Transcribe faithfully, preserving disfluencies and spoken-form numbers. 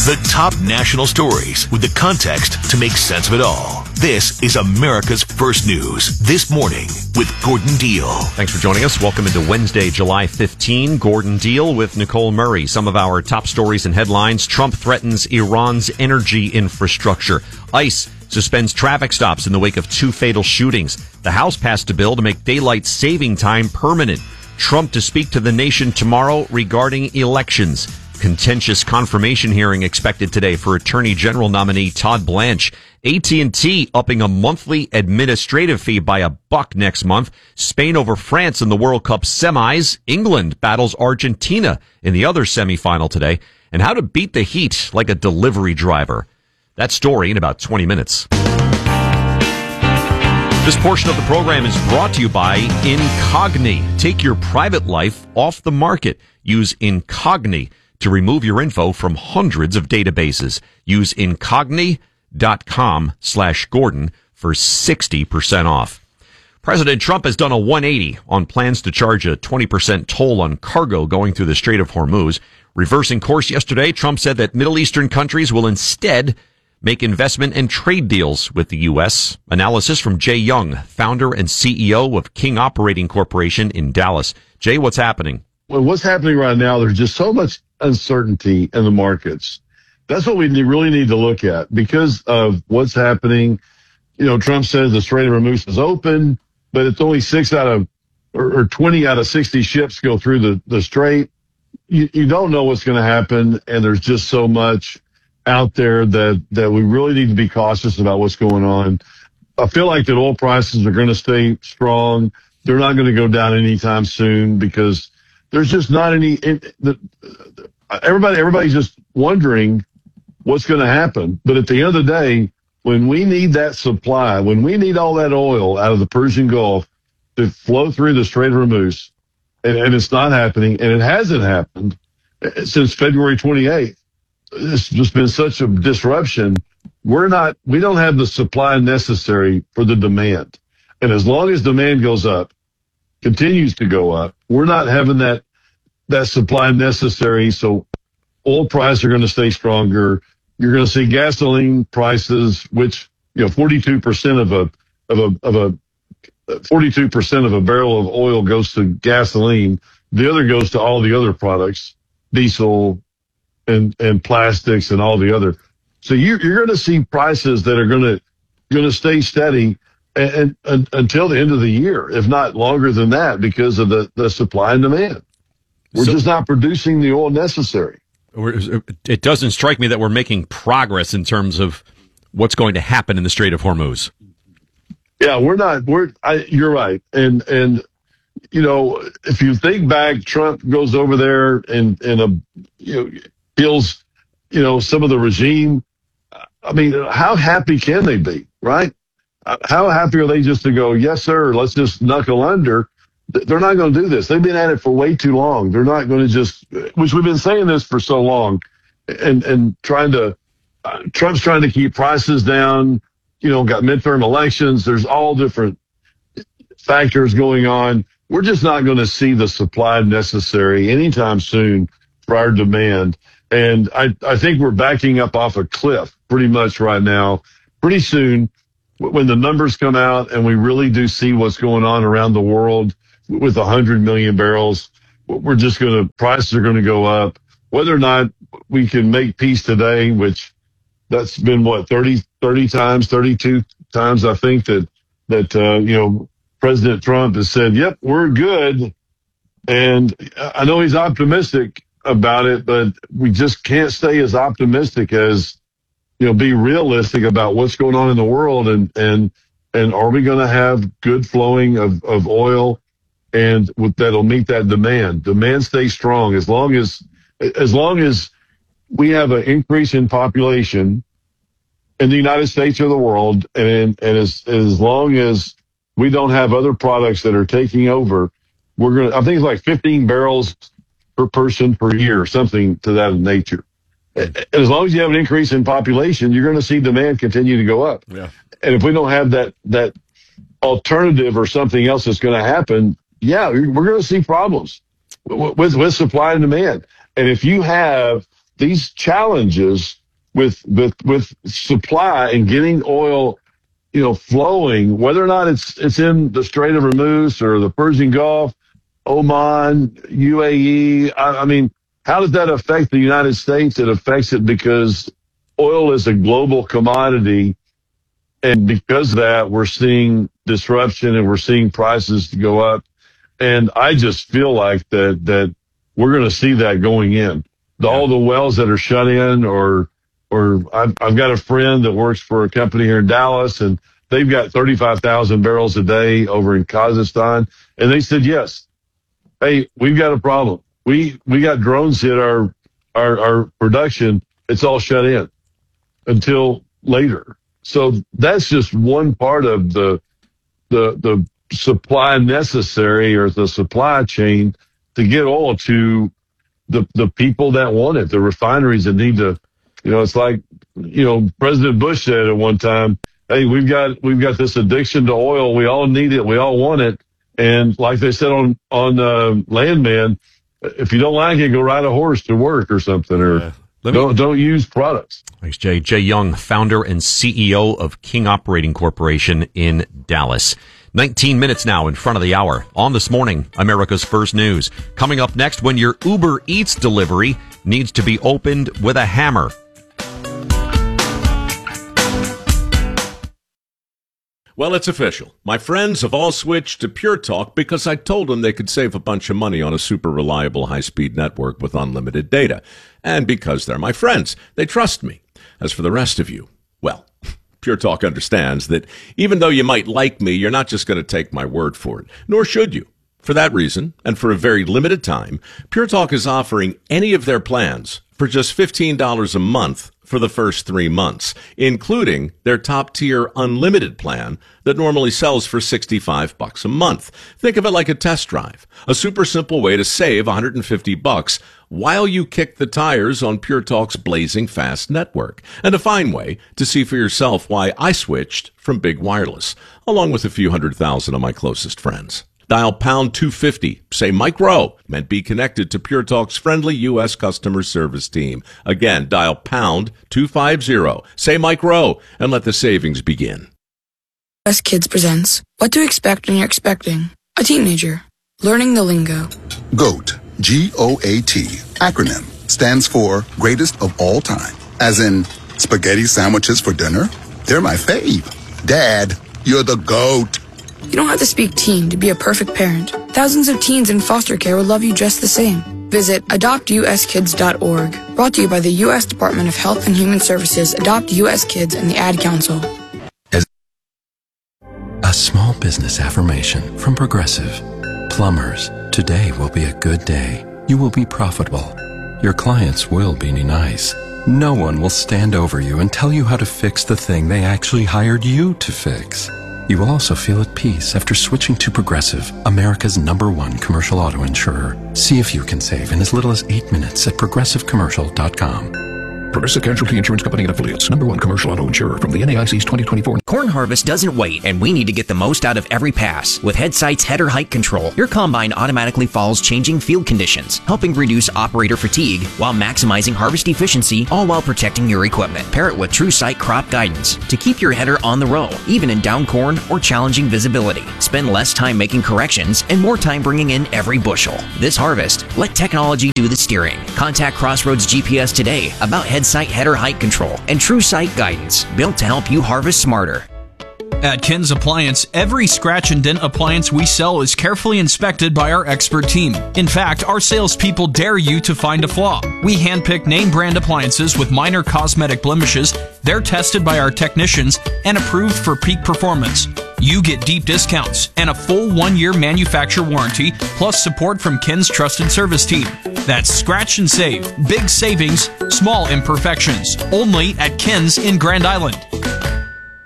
The top national stories with the context to make sense of it all. This is America's First News This Morning with Gordon Deal. Thanks for joining us. Welcome into Wednesday, July fifteenth. Gordon Deal with Nicole Murray. Some of our top stories and headlines. Trump threatens Iran's energy infrastructure. ICE suspends traffic stops in the wake of two fatal shootings. The House passed a bill to make daylight saving time permanent. Trump to speak to the nation tomorrow regarding elections. Contentious confirmation hearing expected today for Attorney General nominee Todd Blanche. A T and T upping a monthly administrative fee by a buck next month. Spain over France in the World Cup semis. England battles Argentina in the other semifinal today. And how to beat the heat like a delivery driver. That story in about twenty minutes. This portion of the program is brought to you by Incogni. Take your private life off the market. Use Incogni to remove your info from hundreds of databases. Use Incogni.com slash Gordon for sixty percent off. President Trump has done a one eighty on plans to charge a twenty percent toll on cargo going through the Strait of Hormuz. Reversing course yesterday, Trump said that Middle Eastern countries will instead make investment and trade deals with the U S. Analysis from Jay Young, founder and C E O of King Operating Corporation in Dallas. Jay, what's happening? Well, what's happening right now, there's just so much uncertainty in the markets. That's what we need, really need to look at because of what's happening. You know, Trump says the Strait of Hormuz is open, but it's only six out of, or, or twenty out of sixty ships go through the, the Strait. You, you don't know what's going to happen, and there's just so much out there that, that we really need to be cautious about what's going on. I feel like that oil prices are going to stay strong. They're not going to go down anytime soon because there's just not any, it, the, everybody, everybody's just wondering what's going to happen. But at the end of the day, when we need that supply, when we need all that oil out of the Persian Gulf to flow through the Strait of Hormuz, and, and it's not happening, and it hasn't happened since February twenty-eighth. It's just been such a disruption. We're not, we don't have the supply necessary for the demand. And as long as demand goes up, continues to go up, we're not having that, that supply necessary. So oil prices are going to stay stronger. You're going to see gasoline prices, which, you know, forty-two percent of a, of a, of a, forty-two percent of a barrel of oil goes to gasoline. The other goes to all the other products, diesel, and, and plastics and all the other. So you, you're going to see prices that are going to, going to stay steady and, and, and until the end of the year, if not longer than that, because of the, the supply and demand. We're so, just not producing the oil necessary. It doesn't strike me that we're making progress in terms of what's going to happen in the Strait of Hormuz. Yeah, we're not, we're, I, you're right. And, and, you know, if you think back, Trump goes over there and, and, a, you know, feels, you know, some of the regime. I mean, how happy can they be, right? How happy are they just to go, yes, sir, let's just knuckle under? They're not going to do this. They've been at it for way too long. They're not going to just, which we've been saying this for so long, and, and trying to, uh, Trump's trying to keep prices down, you know, got midterm elections. There's all different factors going on. We're just not going to see the supply necessary anytime soon for our demand. And I, I think we're backing up off a cliff pretty much right now. Pretty soon, when the numbers come out and we really do see what's going on around the world with one hundred million barrels, we're just going to, prices are going to go up. Whether or not we can make peace today, which that's been what, thirty, thirty times, thirty-two times, I think that, that, uh, you know, President Trump has said, yep, we're good. And I know he's optimistic about it, but we just can't stay as optimistic as, you know, be realistic about what's going on in the world. And, and, and are we going to have good flowing of, of oil and with, that'll meet that demand? Demand stays strong as long as, as long as we have an increase in population in the United States or the world. And, and as, as long as we don't have other products that are taking over, we're going to, I think it's like fifteen barrels per person per year, something to that nature. And as long as you have an increase in population, you're going to see demand continue to go up. Yeah. And if we don't have that, that alternative or something else that's going to happen, yeah, we're going to see problems with, with supply and demand. And if you have these challenges with with with supply and getting oil, you know, flowing, whether or not it's it's in the Strait of Hormuz or the Persian Gulf, Oman, U A E. I, I mean, how does that affect the United States? It affects it because oil is a global commodity. And because of that, we're seeing disruption and we're seeing prices go up. And I just feel like that, that we're going to see that going in. The, all the wells that are shut in, or, or I've, I've got a friend that works for a company here in Dallas, and they've got thirty-five thousand barrels a day over in Kazakhstan. And they said, yes, hey, we've got a problem. We, we got drones hit our, our, our production. It's all shut in until later. So that's just one part of the, the, the supply necessary, or the supply chain to get oil to the, the people that want it, the refineries that need to, you know, it's like, you know, President Bush said at one time, hey, we've got, we've got this addiction to oil. We all need it. We all want it. And like they said on, on, uh, Landman, if you don't like it, go ride a horse to work or something, or yeah. Me, don't, don't use products. Thanks, Jay. Jay Young, founder and C E O of King Operating Corporation in Dallas. nineteen minutes now in front of the hour. On This Morning, America's First News. Coming up next, when your Uber Eats delivery needs to be opened with a hammer. Well, it's official. My friends have all switched to Pure Talk because I told them they could save a bunch of money on a super reliable high-speed network with unlimited data. And because they're my friends, they trust me. As for the rest of you, well, Pure Talk understands that even though you might like me, you're not just going to take my word for it, nor should you. For that reason, and for a very limited time, Pure Talk is offering any of their plans for just fifteen dollars a month for the first three months, including their top-tier unlimited plan that normally sells for sixty-five bucks a month. Think of it like a test drive, a super simple way to save one hundred fifty bucks while you kick the tires on Pure Talk's blazing fast network, and a fine way to see for yourself why I switched from big wireless, along with a few hundred thousand of my closest friends. Dial pound two fifty, say Mike Rowe, and be connected to Pure Talk's friendly U S customer service team. Again, dial pound two fifty, say Mike Rowe, and let the savings begin. U S Kids presents What to Expect When You're Expecting a Teenager. Learning the lingo. GOAT, G O A T, acronym, stands for Greatest of All Time. As in, spaghetti sandwiches for dinner? They're my fave. Dad, you're the GOAT. You don't have to speak teen to be a perfect parent. Thousands of teens in foster care will love you just the same. Visit adopt u s kids dot org. Brought to you by the U S Department of Health and Human Services, Adopt U S Kids, and the Ad Council. As a small business affirmation from Progressive. Plumbers, today will be a good day. You will be profitable. Your clients will be nice. No one will stand over you and tell you how to fix the thing they actually hired you to fix. You will also feel at peace after switching to Progressive, America's number one commercial auto insurer. See if you can save in as little as eight minutes at progressive commercial dot com. Progressive Casualty Insurance Company and Affiliates. Number one commercial auto insurer from the N A I C's twenty twenty-four. Corn harvest doesn't wait, and we need to get the most out of every pass. With Headsight's header height control, your combine automatically follows changing field conditions, helping reduce operator fatigue while maximizing harvest efficiency, all while protecting your equipment. Pair it with TrueSight crop guidance to keep your header on the row, even in down corn or challenging visibility. Spend less time making corrections and more time bringing in every bushel. This harvest, let technology do the steering. Contact Crossroads G P S today about Headsight header height control and TrueSight guidance, built to help you harvest smarter. At Ken's Appliance, every scratch and dent appliance we sell is carefully inspected by our expert team. In fact, our salespeople dare you to find a flaw. We handpick name brand appliances with minor cosmetic blemishes. They're tested by our technicians and approved for peak performance. You get deep discounts and a full one-year manufacturer warranty, plus support from Ken's trusted service team. That's scratch and save. Big savings, small imperfections. Only at Ken's in Grand Island.